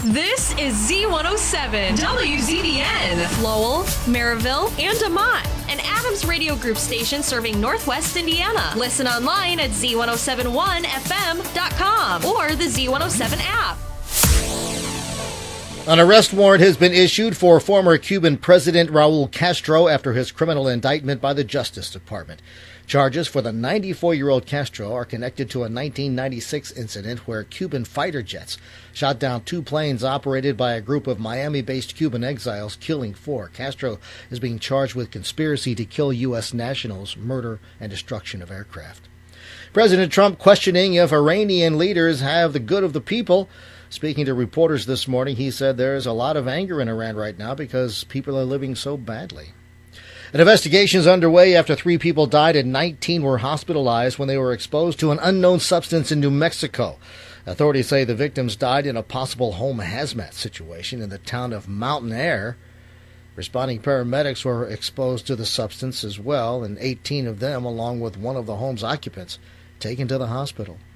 This is Z107, WZBN, Lowell, Maryville, and DeMont, an Adams Radio Group station serving Northwest Indiana. Listen online at Z1071FM.com or the Z107 app. An arrest warrant has been issued for former Cuban President Raul Castro after his criminal indictment by the Justice Department. Charges for the 94-year-old Castro are connected to a 1996 incident where Cuban fighter jets shot down 2 planes operated by a group of Miami-based Cuban exiles, killing 4. Castro is being charged with conspiracy to kill U.S. nationals, murder, and destruction of aircraft. President Trump questioning if Iranian leaders have the good of the people. Speaking to reporters this morning, he said there's a lot of anger in Iran right now because people are living so badly. An investigation is underway after 3 people died and 19 were hospitalized when they were exposed to an unknown substance in New Mexico. Authorities say the victims died in a possible home hazmat situation in the town of Mountain Air. Responding paramedics were exposed to the substance as well, and 18 of them, along with one of the home's occupants, taken to the hospital.